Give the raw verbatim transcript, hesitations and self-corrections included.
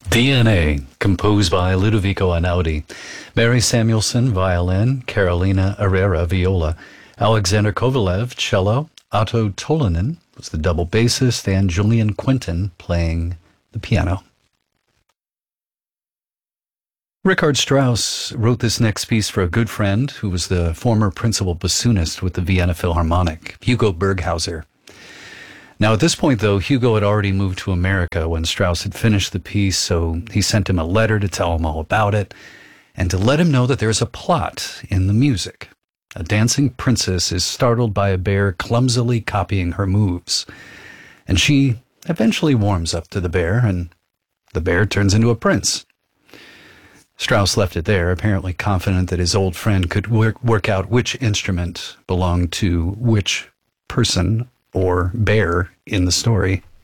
D N A, composed by Ludovico Einaudi. Mary Samuelson, violin. Carolina Herrera, viola. Alexander Kovalev, cello. Otto Tolinen was the double bassist, and Julian Quinton playing the piano. Richard Strauss wrote this next piece for a good friend who was the former principal bassoonist with the Vienna Philharmonic, Hugo Berghauser. Now, at this point, though, Hugo had already moved to America when Strauss had finished the piece, so he sent him a letter to tell him all about it and to let him know that there's a plot in the music. A dancing princess is startled by a bear clumsily copying her moves, and she eventually warms up to the bear, and the bear turns into a prince. Strauss left it there, apparently confident that his old friend could work, work out which instrument belonged to which person or bear in the story.